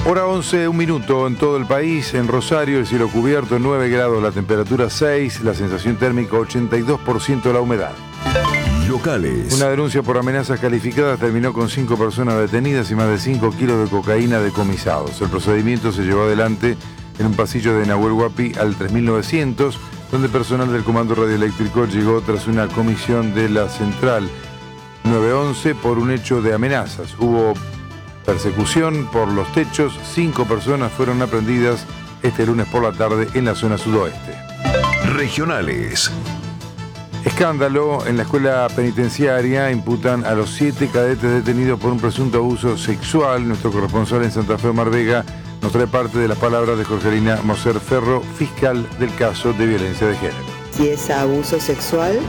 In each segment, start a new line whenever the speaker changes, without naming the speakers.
Hora 11, un minuto en todo el país. En Rosario, el cielo cubierto, 9 grados, la temperatura 6, la sensación térmica 82% de la humedad.
Locales.
Una denuncia por amenazas calificadas terminó con 5 personas detenidas y más de 5 kilos de cocaína decomisados. El procedimiento se llevó adelante en un pasillo de Nahuel Huapi al 3900, donde personal del Comando Radioeléctrico llegó tras una comisión de la Central 911 por un hecho de amenazas. Hubo persecución por los techos, 5 personas fueron aprendidas este lunes por la tarde en la zona sudoeste.
Regionales.
Escándalo en la escuela penitenciaria, imputan a los 7 cadetes detenidos por un presunto abuso sexual. Nuestro corresponsal en Santa Fe, Omar Vega, nos trae parte de las palabras de Jorgelina Moser Ferro, fiscal del caso de violencia de género.
Si es abuso sexual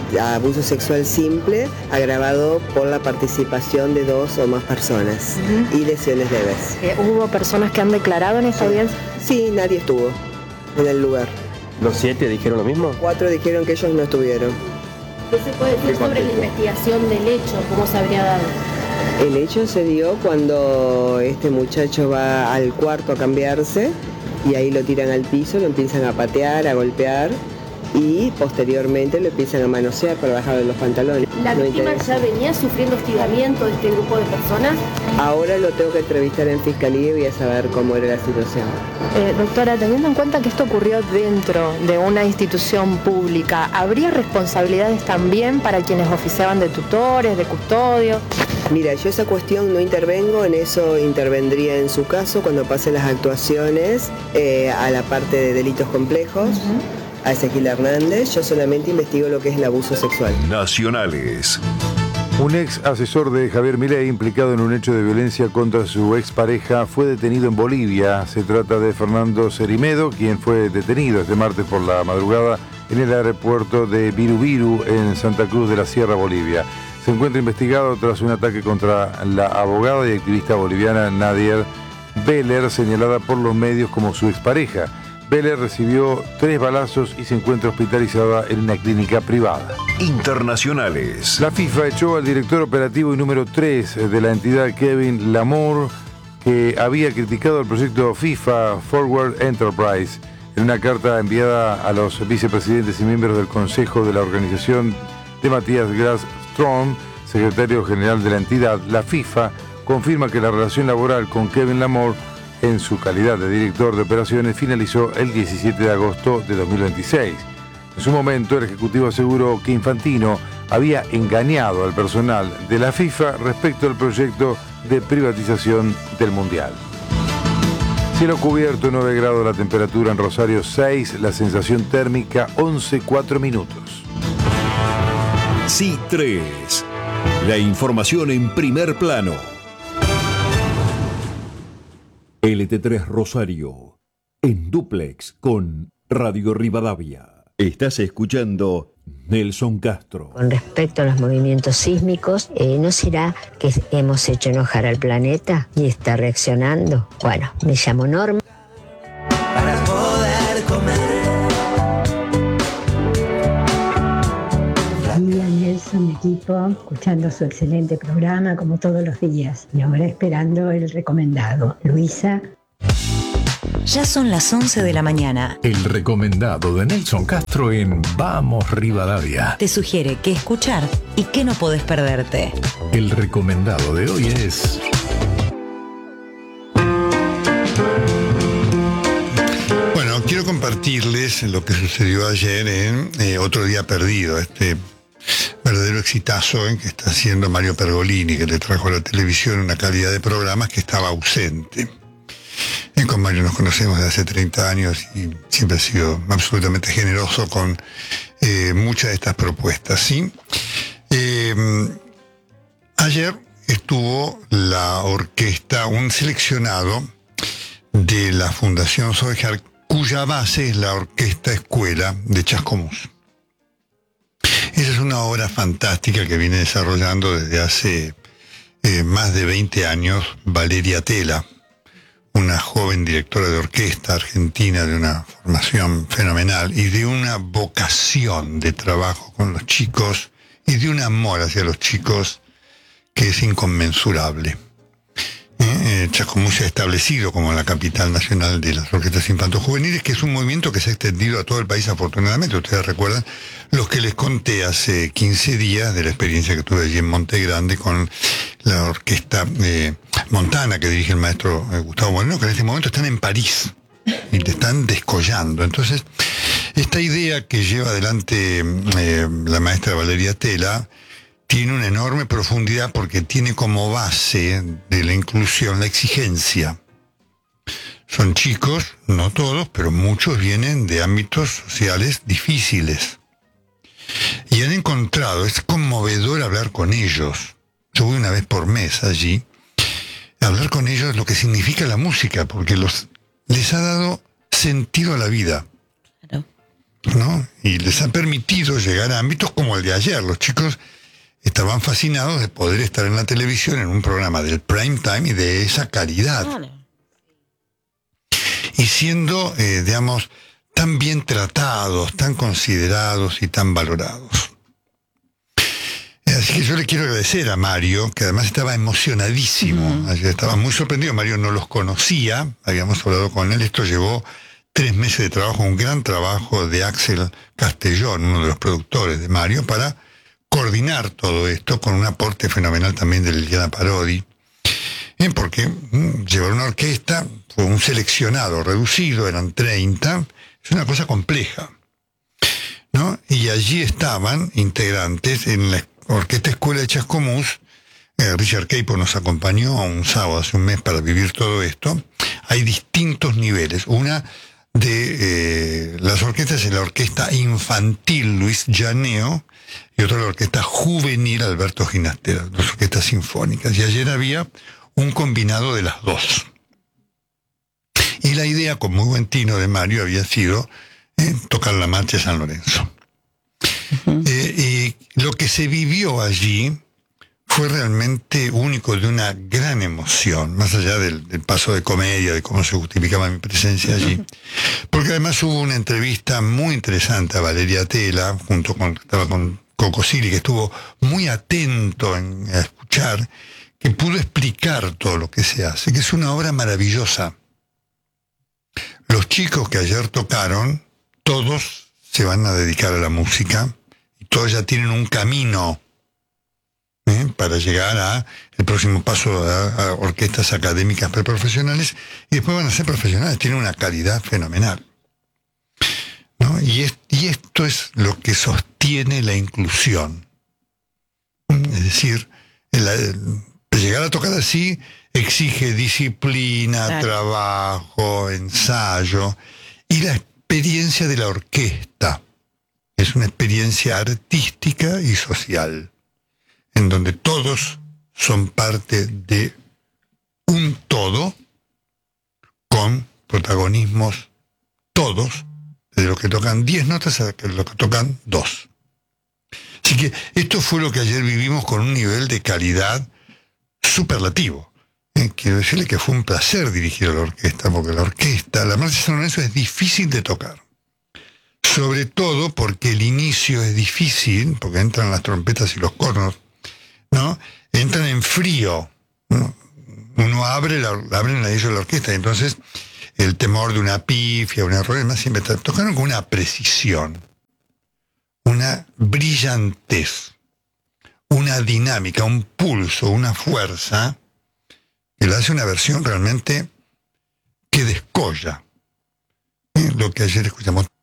simple, agravado por la participación de 2 o más personas y lesiones leves.
¿Hubo personas que han declarado en esta audiencia?
Sí, nadie estuvo en el lugar.
¿Los 7 dijeron lo mismo?
4 dijeron que ellos no estuvieron.
¿Qué se puede decir sobre la investigación del hecho? ¿Cómo se habría dado?
El hecho se dio cuando este muchacho va al cuarto a cambiarse y ahí lo tiran al piso, lo empiezan a patear, a golpear y posteriormente lo empiezan a manosear para bajarle los pantalones.
¿La víctima ya venía sufriendo hostigamiento de este grupo de personas?
Ahora lo tengo que entrevistar en fiscalía y voy a saber cómo era la situación.
Doctora, teniendo en cuenta que esto ocurrió dentro de una institución pública, ¿habría responsabilidades también para quienes oficiaban de tutores, de custodios?
Mira, yo esa cuestión no intervengo, en eso intervendría en su caso cuando pasen las actuaciones a la parte de delitos complejos. A Ezequiel Hernández, yo solamente investigo lo que es el abuso sexual.
Nacionales.
Un ex asesor de Javier Milei, implicado en un hecho de violencia contra su expareja, fue detenido en Bolivia. Se trata de Fernando Cerimedo, quien fue detenido este martes por la madrugada en el aeropuerto de Virubiru, en Santa Cruz de la Sierra, Bolivia. Se encuentra investigado tras un ataque contra la abogada y activista boliviana Nadia Beller, señalada por los medios como su expareja. Beller recibió 3 balazos y se encuentra hospitalizada en una clínica privada.
Internacionales.
La FIFA echó al director operativo y número 3 de la entidad, Kevin Lamour, que había criticado el proyecto FIFA Forward Enterprise. En una carta enviada a los vicepresidentes y miembros del Consejo de la Organización de Matías Graf-Ström, secretario general de la entidad, la FIFA confirma que la relación laboral con Kevin Lamour en su calidad de director de operaciones finalizó el 17 de agosto de 2026. En su momento, el Ejecutivo aseguró que Infantino había engañado al personal de la FIFA respecto al proyecto de privatización del Mundial. Cielo cubierto, 9 grados la temperatura en Rosario, 6, la sensación térmica 11,4 minutos.
Sí 3. La información en primer plano. LT3 Rosario, en dúplex con Radio Rivadavia. Estás escuchando Nelson Castro.
Con respecto a los movimientos sísmicos, ¿no será que hemos hecho enojar al planeta y está reaccionando? Bueno, me llamo Norma.
Para poder comer.
Familia Nelson, equipo, escuchando su excelente programa como todos los días. Y ahora esperando el recomendado. Luisa.
Ya son las 11 de la mañana.
El recomendado de Nelson Castro en Vamos Rivadavia.
Te sugiere qué escuchar y qué no podés perderte.
El recomendado de hoy es...
Bueno, quiero compartirles lo que sucedió ayer en Otro Día Perdido, este verdadero exitazo que está haciendo Mario Pergolini, que le trajo a la televisión una calidad de programas que estaba ausente. Con Mario nos conocemos desde hace 30 años y siempre ha sido absolutamente generoso con muchas de estas propuestas, ¿sí? Ayer estuvo la orquesta, un seleccionado de la Fundación Sobejar, cuya base es la Orquesta Escuela de Chascomús. Esa es una obra fantástica que viene desarrollando desde hace más de 20 años Valeria Tela, una joven directora de orquesta argentina de una formación fenomenal y de una vocación de trabajo con los chicos y de un amor hacia los chicos que es inconmensurable. Chascomús se ha establecido como la capital nacional de las orquestas infanto-juveniles, que es un movimiento que se ha extendido a todo el país afortunadamente. Ustedes recuerdan los que les conté hace 15 días de la experiencia que tuve allí en Monte Grande con la orquesta Montana, que dirige el maestro Gustavo Moreno, que en este momento están en París y te están descollando. Entonces, esta idea que lleva adelante la maestra Valeria Tela tiene una enorme profundidad porque tiene como base de la inclusión la exigencia. Son chicos, no todos, pero muchos vienen de ámbitos sociales difíciles. Y han encontrado, es conmovedor hablar con ellos. Yo voy una vez por mes allí, hablar con ellos lo que significa la música, porque les ha dado sentido a la vida. ¿No? Y les ha permitido llegar a ámbitos como el de ayer. Los chicos estaban fascinados de poder estar en la televisión en un programa del prime time y de esa calidad. Y siendo, digamos, tan bien tratados, tan considerados y tan valorados. Así que yo le quiero agradecer a Mario, que además estaba emocionadísimo. Estaba muy sorprendido. Mario no los conocía, habíamos hablado con él. Esto llevó 3 meses de trabajo, un gran trabajo de Axel Castellón, uno de los productores de Mario, para coordinar todo esto con un aporte fenomenal también de Liliana Parodi, porque llevar una orquesta fue un seleccionado, reducido, eran 30, es una cosa compleja, ¿no? Y allí estaban integrantes en la Orquesta Escuela de Chascomús. Richard Keipo nos acompañó un sábado hace un mes para vivir todo esto. Hay distintos niveles. Una de las orquestas es la orquesta infantil Luis Llaneo y otra la orquesta juvenil Alberto Ginastera, 2 orquestas sinfónicas. Y ayer había un combinado de las 2. Y la idea, con muy buen tino de Mario, había sido tocar la marcha de San Lorenzo. Y lo que se vivió allí fue realmente único, de una gran emoción, más allá del paso de comedia, de cómo se justificaba mi presencia allí. Porque además hubo una entrevista muy interesante a Valeria Tela, estaba con Coco Sili, que estuvo muy atento a escuchar, que pudo explicar todo lo que se hace, que es una obra maravillosa. Los chicos que ayer tocaron, todos se van a dedicar a la música, y todos ya tienen un camino para llegar a el próximo paso a orquestas académicas preprofesionales, y después van a ser profesionales. Tienen una calidad fenomenal, ¿no? Y esto es lo que sostiene la inclusión. Es decir, llegar a tocar así exige disciplina, trabajo, ensayo, y la experiencia de la orquesta es una experiencia artística y social, en donde todos son parte de un todo, con protagonismos todos, de los que tocan 10 notas a los que tocan 2. Así que esto fue lo que ayer vivimos, con un nivel de calidad superlativo. Quiero decirle que fue un placer dirigir a la orquesta, porque la marcha de San Lorenzo es difícil de tocar. Sobre todo porque el inicio es difícil, porque entran las trompetas y los cornos, ¿no? Entran en frío, ¿no? Uno abren ellos la orquesta, y entonces el temor de una pifia, un error, además siempre tocaron con una precisión, una brillantez, una dinámica, un pulso, una fuerza, que le hace una versión realmente que descolla. Lo que ayer escuchamos.